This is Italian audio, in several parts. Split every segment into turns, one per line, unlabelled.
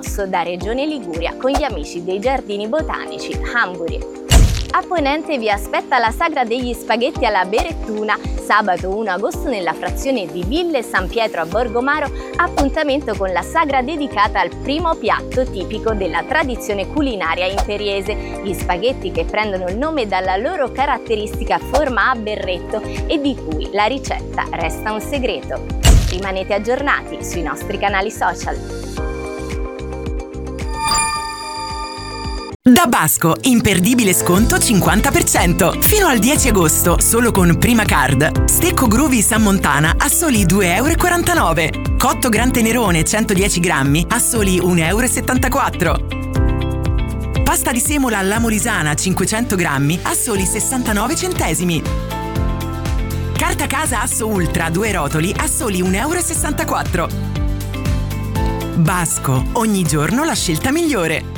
promosso da Regione Liguria con gli amici dei Giardini Botanici Hamburi. A Ponente vi aspetta la Sagra degli Spaghetti alla Berettuna, sabato 1 agosto nella frazione di Ville San Pietro a Borgomaro, appuntamento con la sagra dedicata al primo piatto tipico della tradizione culinaria imperiese, gli spaghetti che prendono il nome dalla loro caratteristica forma a berretto e di cui la ricetta resta un segreto. Rimanete aggiornati sui nostri canali social.
Da Basco, imperdibile sconto 50%. Fino al 10 agosto, solo con Prima Card. Stecco Groovy San Montana a soli 2,49 €. Cotto Gran Tenerone 110 grammi a soli 1,74 €. Pasta di semola alla Molisana 500 grammi a soli 69 centesimi. Carta casa Asso Ultra 2 rotoli a soli 1,64 €. Basco, ogni giorno la scelta migliore.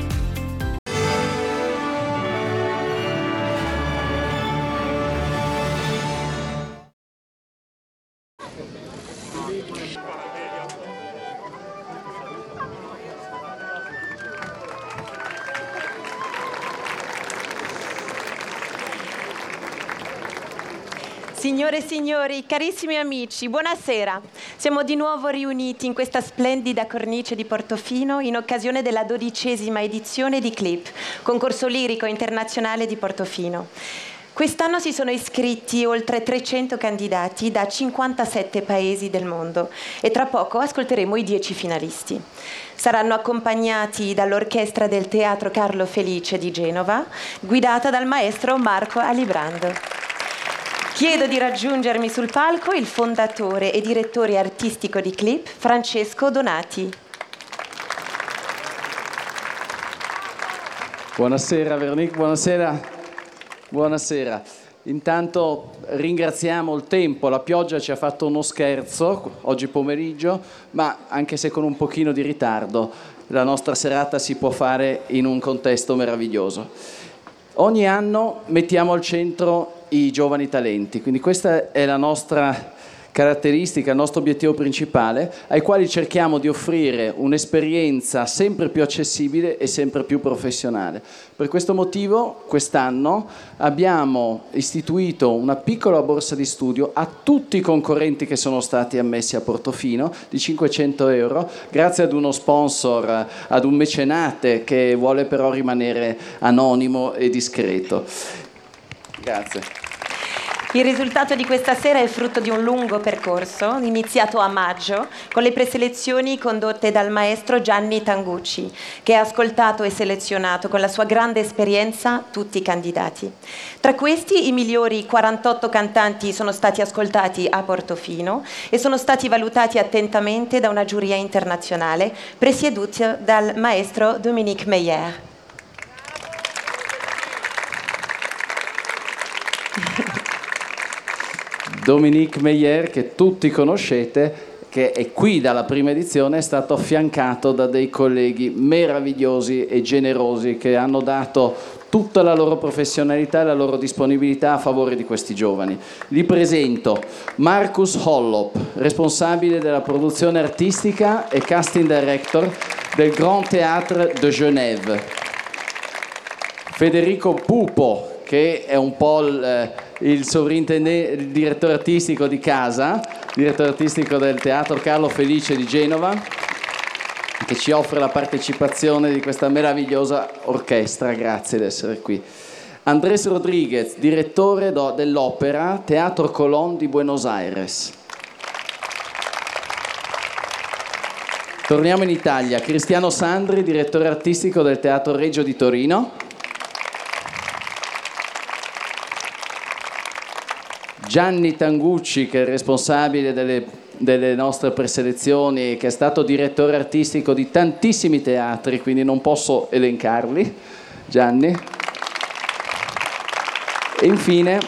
Signore e signori, carissimi amici, buonasera. Siamo di nuovo riuniti in questa splendida cornice di Portofino in occasione della 12ª edizione di CLIP, concorso lirico internazionale di Portofino. Quest'anno si sono iscritti oltre 300 candidati da 57 paesi del mondo e tra poco ascolteremo i 10 finalisti. Saranno accompagnati dall'orchestra del Teatro Carlo Felice di Genova, guidata dal maestro Marco Alibrando. Chiedo di raggiungermi sul palco il fondatore e direttore artistico di CLIP, Francesco Donati.
Buonasera Veronique, buonasera. Buonasera. Intanto ringraziamo il tempo, la pioggia ci ha fatto uno scherzo oggi pomeriggio, ma anche se con un pochino di ritardo, la nostra serata si può fare in un contesto meraviglioso. Ogni anno mettiamo al centro i giovani talenti, quindi questa è la nostra caratteristica, il nostro obiettivo principale, ai quali cerchiamo di offrire un'esperienza sempre più accessibile e sempre più professionale. Per questo motivo quest'anno abbiamo istituito una piccola borsa di studio a tutti i concorrenti che sono stati ammessi a Portofino di 500 €, grazie ad uno sponsor, ad un mecenate che vuole però rimanere anonimo e discreto. Grazie.
Il risultato di questa sera è frutto di un lungo percorso, iniziato a maggio, con le preselezioni condotte dal maestro Gianni Tangucci, che ha ascoltato e selezionato con la sua grande esperienza tutti i candidati. Tra questi, i migliori 48 cantanti sono stati ascoltati a Portofino e sono stati valutati attentamente da una giuria internazionale, presieduta dal maestro Dominique Meyer.
Dominique Meyer, che tutti conoscete, che è qui dalla prima edizione, è stato affiancato da dei colleghi meravigliosi e generosi che hanno dato tutta la loro professionalità e la loro disponibilità a favore di questi giovani. Li presento Marcus Hollop, responsabile della produzione artistica e casting director del Grand Théâtre de Genève. Federico Pupo, che è un po' il sovrintendente, il direttore artistico di casa, direttore artistico del Teatro Carlo Felice di Genova, che ci offre la partecipazione di questa meravigliosa orchestra. Grazie di essere qui. Andrés Rodriguez, direttore dell'Opera Teatro Colón di Buenos Aires. Torniamo in Italia. Cristiano Sandri, direttore artistico del Teatro Regio di Torino. Gianni Tangucci, che è responsabile delle nostre preselezioni, che è stato direttore artistico di tantissimi teatri, quindi non posso elencarli. Gianni. E infine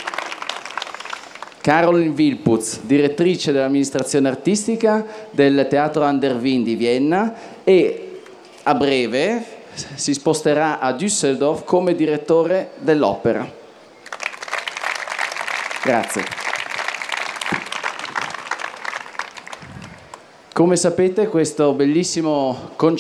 Caroline Wilputz, direttrice dell'amministrazione artistica del Teatro An der Wien di Vienna e a breve si sposterà a Düsseldorf come direttore dell'Opera. Grazie. Come sapete, questo bellissimo concerto